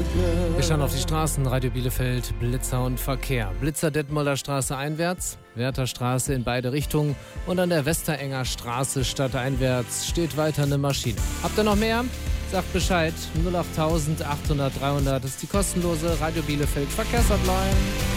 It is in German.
Wir schauen auf die Straßen, Radio Bielefeld, Blitzer und Verkehr. Blitzer Detmolder Straße einwärts, Wärterstraße in beide Richtungen und an der Westerenger Straße stadteinwärts steht weiter eine Maschine. Habt ihr noch mehr? Sagt Bescheid, 08000 800 300 ist die kostenlose Radio Bielefeld Verkehrshotline.